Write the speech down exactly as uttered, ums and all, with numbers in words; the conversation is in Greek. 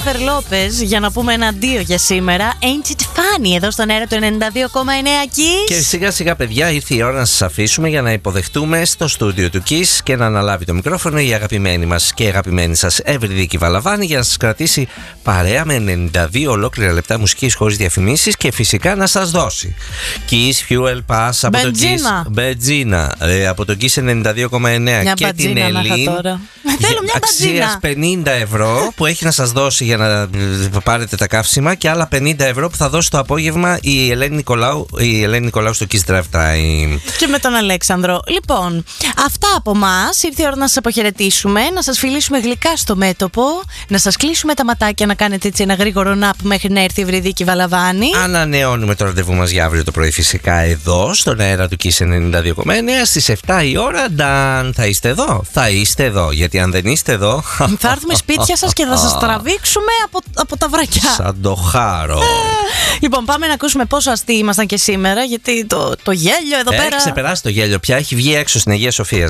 Τζένιφερ Λόπες για να πούμε ένα αντίο για σήμερα. Ain't it funny εδώ στον αέρα του ενενήντα δύο κόμμα εννέα Kiss. Και σιγά σιγά, παιδιά, ήρθε η ώρα να σας αφήσουμε για να υποδεχτούμε στο στούντιο του Kiss και να αναλάβει το μικρόφωνο η αγαπημένη μας και αγαπημένη σας Ευρυδίκη Βαλαβάνη για να σας κρατήσει παρέα με ενενήντα δύο ολόκληρα λεπτά μουσικής χωρίς διαφημίσεις και φυσικά να σας δώσει Kiss Fuel Pass από το Kiss Μπετζίνα ε, από το Kiss ενενήντα δύο κόμμα εννέα μια και την Ελλήν αξίας πενήντα ευρώ που έχει να σας δώσει για να πάρετε τα καύσιμα και άλλα πενήντα ευρώ που θα δώσει το απόγευμα η Ελένη Νικολάου, η Ελένη Νικολάου στο Kiss Drive Time. Και με τον Αλέξανδρο. Λοιπόν, αυτά από εμάς. Ήρθε η ώρα να σας αποχαιρετήσουμε, να σας φιλήσουμε γλυκά στο μέτωπο, να σας κλείσουμε τα ματάκια, να κάνετε έτσι ένα γρήγορο ναπ μέχρι να έρθει η Ευρυδίκη Βαλαβάνη. Ανανεώνουμε το ραντεβού μας για αύριο το πρωί, φυσικά εδώ στον αέρα του Kiss ενενήντα δύο κόμμα εννέα στις επτά η ώρα. Νταν, θα είστε εδώ, θα είστε εδώ. Γιατί αν δεν είστε εδώ, θα έρθουμε σπίτια σας και θα σας τραβήξουμε από, από τα βρακιά. Σαν το χάρο. Λοιπόν, πάμε να ακούσουμε πόσο αστείοι ήμασταν και σήμερα. Γιατί το, το γέλιο εδώ Έχει πέρα. ξεπεράσει το γέλιο πια, έχει βγει έξω στην Αγία Σοφία.